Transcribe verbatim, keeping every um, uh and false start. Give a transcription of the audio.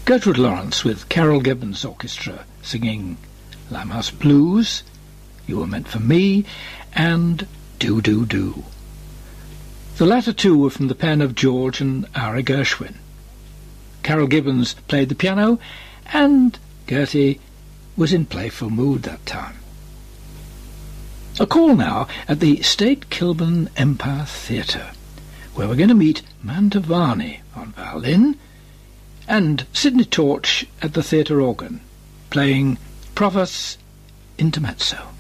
Gertrude Lawrence with Carol Gibbons Orchestra singing Limehouse Blues, You Were Meant for Me, and Do Do Do. The latter two were from the pen of George and Ira Gershwin. Carol Gibbons played the piano, and Gertie was in playful mood that time. A call now at the State Kilburn Empire Theatre, where we're going to meet Mantovani on violin and Sidney Torch at the theatre organ, playing Provost Intermezzo.